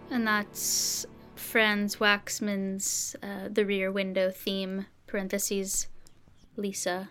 And that's Franz Waxman's The Rear Window theme, parentheses, Lisa.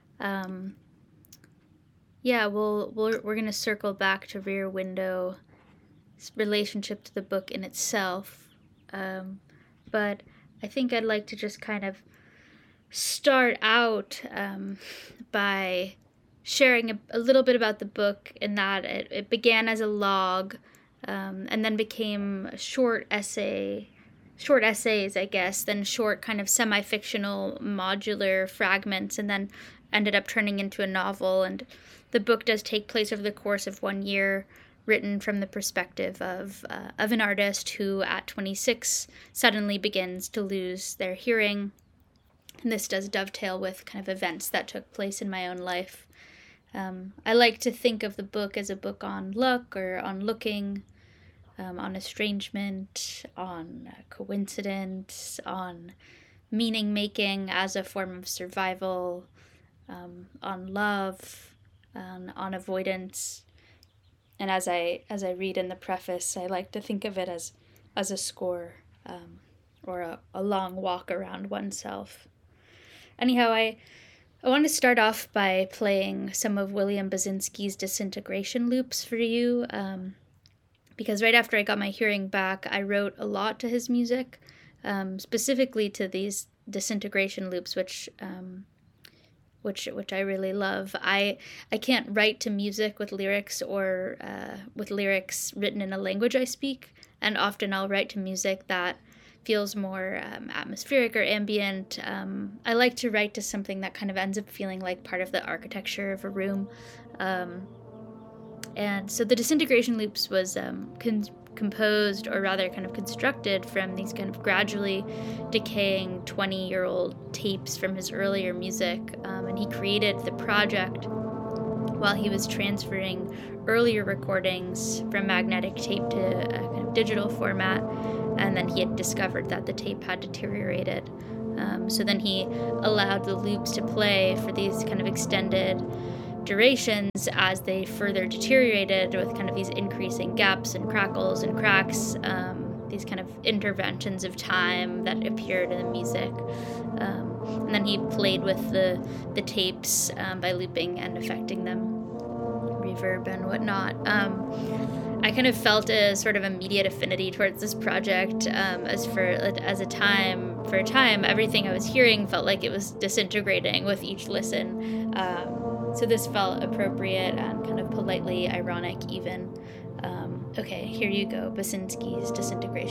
We're going to circle back to Rear Window's relationship to the book in itself. But I think I'd like to just kind of start out by sharing a little bit about the book, in that it began as a log, and then became short essays, I guess, then short kind of semi-fictional modular fragments, and then ended up turning into a novel. And the book does take place over the course of 1 year, written from the perspective of an artist who at 26 suddenly begins to lose their hearing. And this does dovetail with kind of events that took place in my own life. I like to think of the book as a book on luck, or on looking, on estrangement, on coincidence, on meaning making as a form of survival, on love, on avoidance. And as I read in the preface, I like to think of it as a score, or a long walk around oneself. Anyhow, I want to start off by playing some of William Basinski's Disintegration Loops for you, because right after I got my hearing back, I wrote a lot to his music, specifically to these Disintegration Loops, which I really love. I can't write to music with lyrics, or with lyrics written in a language I speak, and often I'll write to music that feels more atmospheric or ambient. I like to write to something that kind of ends up feeling like part of the architecture of a room. And so the Disintegration Loops was composed, or rather kind of constructed, from these kind of gradually decaying 20-year-old tapes from his earlier music. And he created the project while he was transferring earlier recordings from magnetic tape to a kind of digital format. And then he had discovered that the tape had deteriorated. So then he allowed the loops to play for these kind of extended durations as they further deteriorated, with kind of these increasing gaps and crackles and cracks, these kind of interventions of time that appeared in the music. And then he played with the tapes by looping and affecting them, reverb and whatnot. I kind of felt a sort of immediate affinity towards this project, for a time, everything I was hearing felt like it was disintegrating with each listen. So this felt appropriate and kind of politely ironic even. Okay, here you go, Basinski's Disintegration.